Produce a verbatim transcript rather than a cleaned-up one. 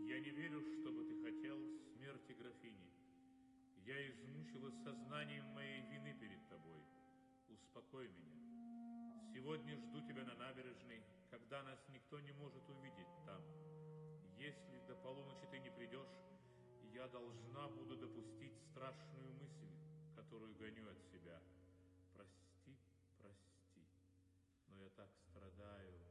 Я не верю, чтобы ты хотел смерти графини. Я измучилась сознанием моей вины перед тобой. Успокой меня. Сегодня жду тебя на набережной, когда нас никто не может увидеть там. Если до полуночи ты не придешь, я должна буду допустить страшную мысль, которую гоню от себя. Прости, прости, но я так страдаю.